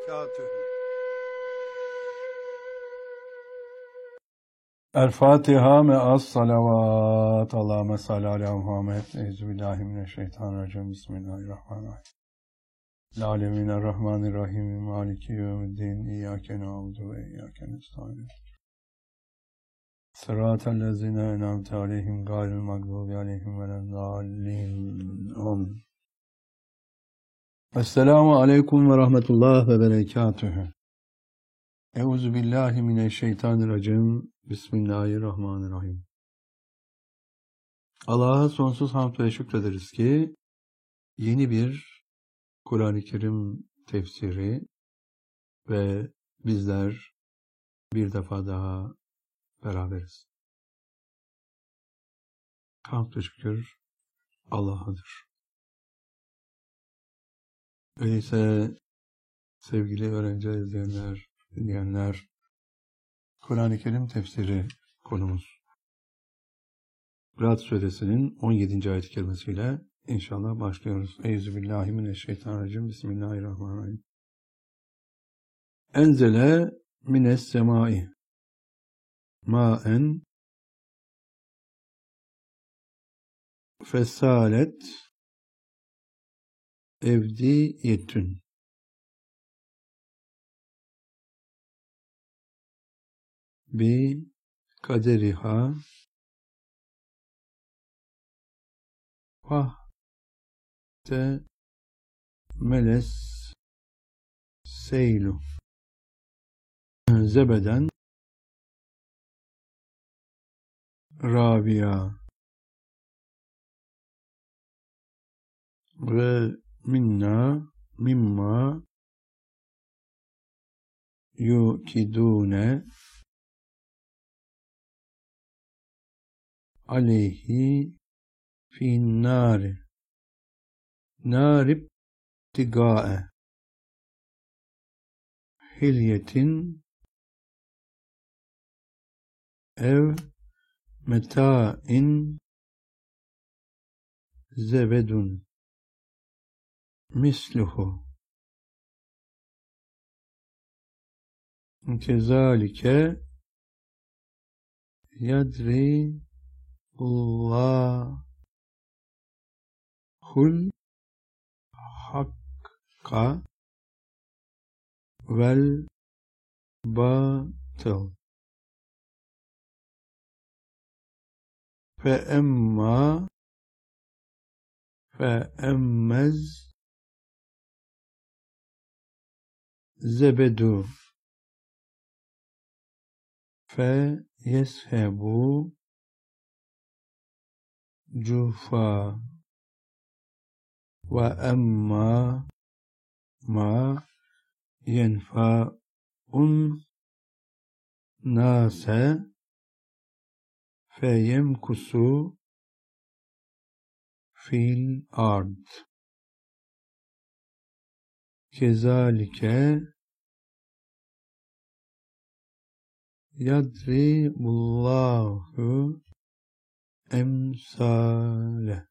وبركاته. الفاتحة مع الصلوات. اللهم صل على محمد. أعوذ بالله من الشيطان الرجيم. بسم الله الرحمن الرحيم. العالمين الرحمن الرحيم مالك يوم الدين. إياك نعبد وإياك نستعين. صراط الذين أنعمت عليهم غير المغضوب عليهم ولا الضالين. آمين. Esselamu Aleyküm ve Rahmetullah ve Berekatühü. Euzu billahi mineşşeytanirracim. Bismillahirrahmanirrahim. Allah'a sonsuz hamd ve şükrederiz ki yeni bir Kur'an-ı Kerim tefsiri ve bizler bir defa daha beraberiz. Hamd ve şükür Allah'adır. Öyleyse sevgili öğrenci izleyenler, dinleyenler, Kur'an-ı Kerim tefsiri konumuz. Ra'd suresinin 17. ayet-i kerimesiyle inşallah başlıyoruz. Euzubillahimineşşeytanirracim. Bismillahirrahmanirrahim. Enzele mines semai ma'en fesalet evdiyetün bi kaderiha vahte meles seylu zebeden rabia ve mimma yukidune aleyhi finnâri nârib tigâe hilyetin ev metâin zebedun misluhu kezalike yadri Allahul hakka vel batıl feemmez zebedu yeshebu cufa ve emma ma yenfa'un nase feyemkusu fil ard kezalike yadribullahu emsale.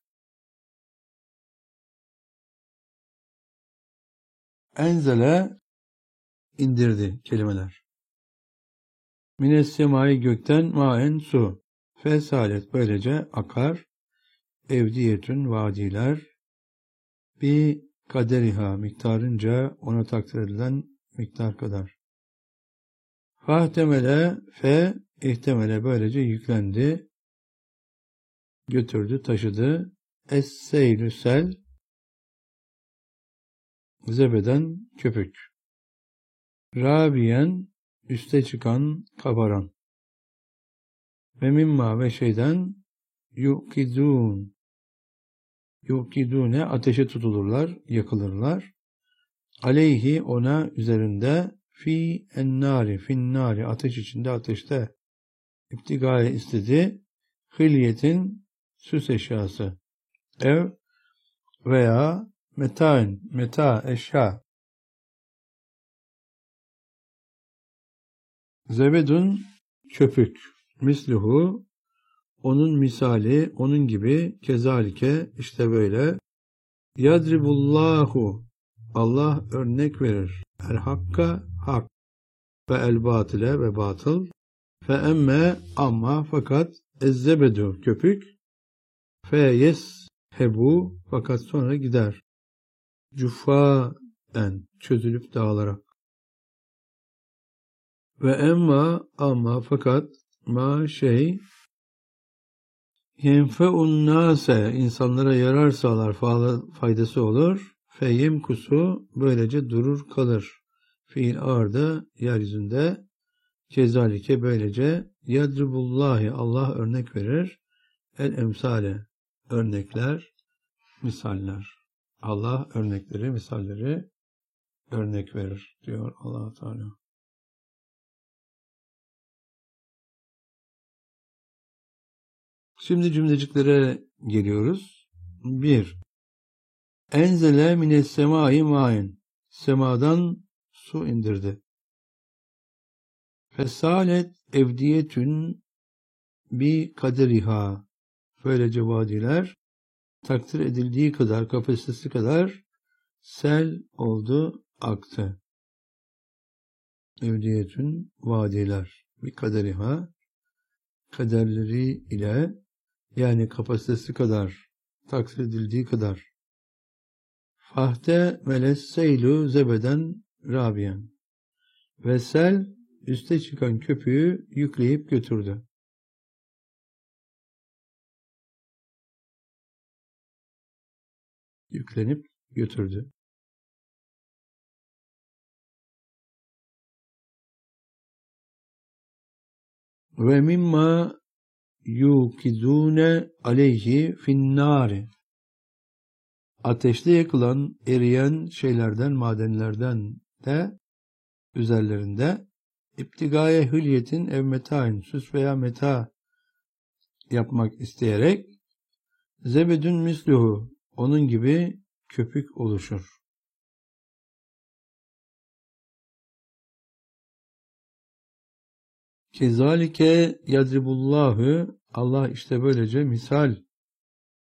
Enzele indirdi kelimeler. Mines semai gökten maen su. Fesalet böylece akar. Evdiyetün vadiler. Bir kaderiha miktarınca ona takdir edilen miktar kadar. Fahtemele ihtemele böylece yüklendi. Götürdü, taşıdı. Es-seylü sel zebeden köpük. Rabiyen üste çıkan, kabaran. Ve mimma ve şeyden yukidune ateşe tutulurlar, yakılırlar. Aleyhi ona üzerinde finnari ateş içinde ateşte İptigaya istedi. Hilyetin süs eşyası. Ev veya meta eşya. Zebedun köpük. Misluhu onun misali, onun gibi kezalike işte böyle. Yadribullahu Allah örnek verir. El hakka hak ve el batile ve batıl. Fe emme ama fakat ezzebedu köpük. Fe yeshebu fakat sonra gider. Cufaen çözülüp dağılarak. Ve emma ama fakat ma şey yenfe'un nase insanlara yarar sağlar, faydası olur. Feyyem kusu böylece durur kalır. Fiil ağırda yeryüzünde kezalike böylece yadribullahi Allah örnek verir. El emsale örnekler, misaller. Allah örnekleri, misalleri örnek verir diyor Allah Teala. Şimdi cümleciklere geliyoruz. 1. Enzele mines semai main. Semadan su indirdi. Fesalet evdiyetün bi kaderiha. Böylece vadiler takdir edildiği kadar, kapasitesi kadar sel oldu, aktı. Evdiyetün vadiler bi kaderiha. Kaderleri ile yani kapasitesi kadar, takdir edildiği kadar. Fahte meles seylu zebeden rabiyen. Ve sel üste çıkan köpüğü yükleyip götürdü. Yüklenip götürdü. Ve mimma yukizune aleyhi finnâri. Ateşte yakılan, eriyen şeylerden, madenlerden de üzerlerinde İptigaye hülyetin ev meta'in, süs veya meta yapmak isteyerek zebedün misluhu, onun gibi köpük oluşur. Kezalike yadribullahu, Allah işte böylece misal